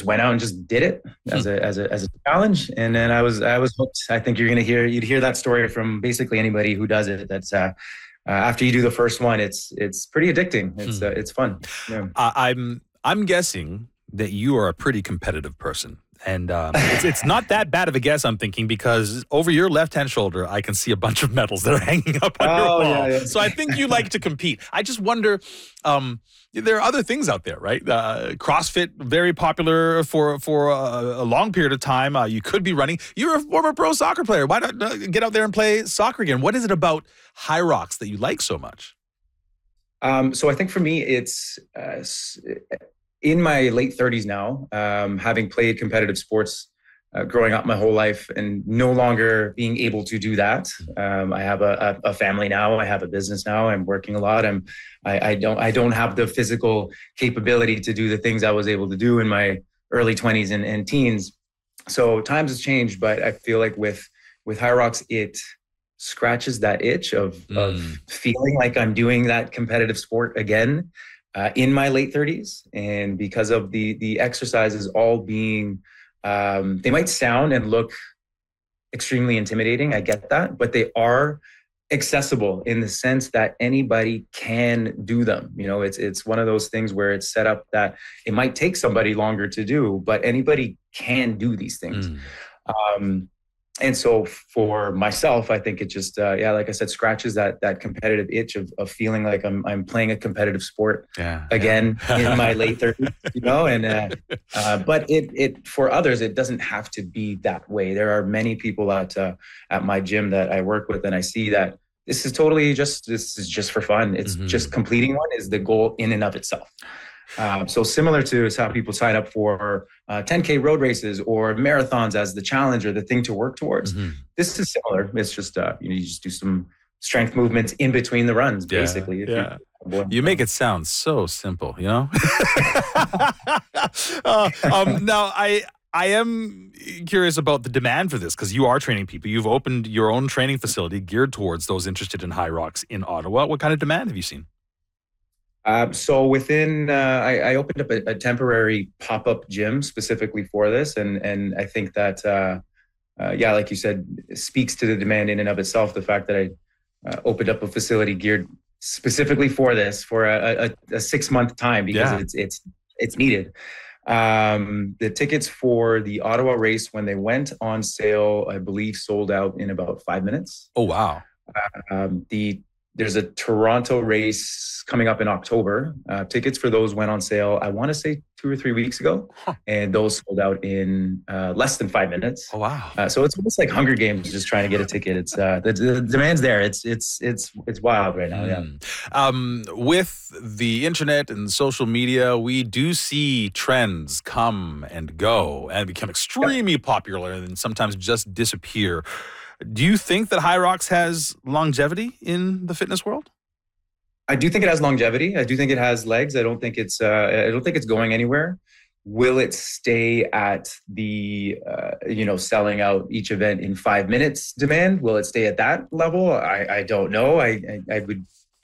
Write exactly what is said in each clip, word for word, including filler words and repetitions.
went out and just did it as a as a as a challenge, and then I was I was hooked. I think you're gonna hear you'd hear that story from basically anybody who does it. That's uh, uh, after you do the first one, it's it's pretty addicting. It's uh, it's fun. Yeah. Uh, I'm I'm guessing that you are a pretty competitive person. And um, it's, it's not that bad of a guess, I'm thinking, because over your left-hand shoulder, I can see a bunch of medals that are hanging up on oh, your wall. Yeah, yeah. So I think you like to compete. I just wonder, um, there are other things out there, right? Uh, CrossFit, very popular for for a, a long period of time. Uh, you could be running. You're a former pro soccer player. Why not uh, get out there and play soccer again? What is it about Hyrox that you like so much? Um, so I think for me, it's... Uh, in my late thirties now, um, having played competitive sports uh, growing up my whole life and no longer being able to do that. Um, I have a, a, a family now. I have a business now. I'm working a lot. I'm, I, I don't I don't have the physical capability to do the things I was able to do in my early twenties and, and teens. So times has changed, but I feel like with with Hyrox, it scratches that itch of, mm. of feeling like I'm doing that competitive sport again. Uh, in my late thirties, and because of the the exercises all being, um, they might sound and look extremely intimidating. I get that, but they are accessible in the sense that anybody can do them. You know, it's it's one of those things where it's set up that it might take somebody longer to do, but anybody can do these things. Mm. Um, And so for myself, I think it just, uh, yeah, like I said, scratches that that competitive itch of, of feeling like I'm I'm playing a competitive sport yeah, again yeah. in my late thirties, you know. And uh, uh, but it it for others, it doesn't have to be that way. There are many people at uh, at my gym that I work with, and I see that this is totally just this is just for fun. It's mm-hmm. just completing one is the goal in and of itself. Um, so similar to how people sign up for uh, ten K road races or marathons as the challenge or the thing to work towards. Mm-hmm. This is similar. It's just, uh, you know, you just do some strength movements in between the runs, basically. Yeah. yeah. You make it sound so simple, you know? uh, um, now, I... I am curious about the demand for this because you are training people. You've opened your own training facility geared towards those interested in Hyrox in Ottawa. What kind of demand have you seen? Uh, so within, uh, I, I opened up a, a temporary pop-up gym specifically for this. And and I think that, uh, uh, yeah, like you said, speaks to the demand in and of itself. The fact that I uh, opened up a facility geared specifically for this for a, a, a six-month time because yeah. it's it's it's needed. Um, the tickets for the Ottawa race, when they went on sale, I believe sold out in about five minutes. Oh, wow. Um, the There's a Toronto race coming up in October. Uh, tickets for those went on sale, I want to say two or three weeks ago, huh. and those sold out in uh, less than five minutes. Oh wow! Uh, so it's almost like Hunger Games, just trying to get a ticket. It's uh, the, the demand's there. It's it's it's it's wild right now. Yeah. Mm. Um, with the internet and social media, we do see trends come and go and become extremely yeah. popular, and sometimes just disappear. Do you think that Hyrox has longevity in the fitness world? I do think it has longevity. I do think it has legs. I don't think it's. Uh, I don't think it's going anywhere. Will it stay at the, uh, you know, selling out each event in five minutes demand? Will it stay at that level? I, I don't know. I, I I would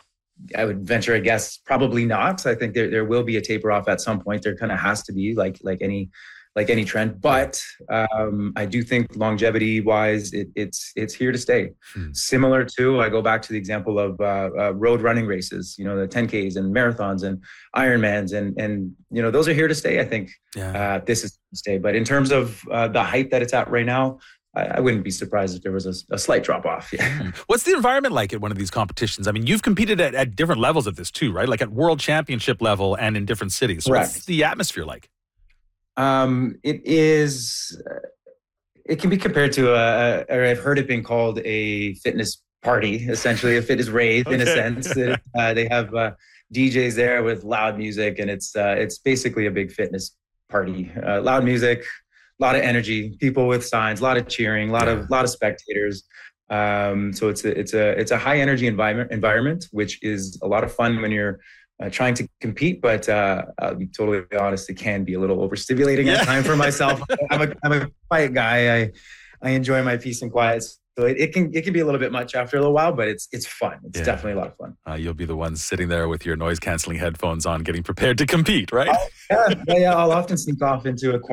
I would venture a guess probably not. I think there there will be a taper off at some point. There kind of has to be like like any. like any trend, but um, I do think longevity wise, it, it's it's here to stay. Hmm. Similar to, I go back to the example of uh, uh, road running races, you know, the ten Ks and marathons and Ironmans and, and you know, those are here to stay. I think yeah. uh, this is here to stay. But in terms of uh, the height that it's at right now, I, I wouldn't be surprised if there was a, a slight drop off. Yeah. What's the environment like at one of these competitions? I mean, you've competed at, at different levels of this too, right? Like at world championship level and in different cities. So what's the atmosphere like? Um, it is, uh, it can be compared to, a, or I've heard it being called a fitness party, essentially a fitness rave okay. in a sense. That, uh, they have uh, D Js there with loud music, and it's uh, it's basically a big fitness party. Uh, loud music, a lot of energy, people with signs, a lot of cheering, a lot yeah. of lot of spectators. Um, so it's a it's a it's a high energy environment environment, which is a lot of fun when you're Uh, trying to compete, but uh, I'll be totally honest, it can be a little overstimulating yeah. at times for myself. I'm a I'm a quiet guy. I I enjoy my peace and quiet, so it, it can it can be a little bit much after a little while, but it's it's fun. It's yeah. definitely a lot of fun. Uh, you'll be the one sitting there with your noise canceling headphones on, getting prepared to compete, right? Oh, yeah, yeah, yeah. I'll often sneak off into a corner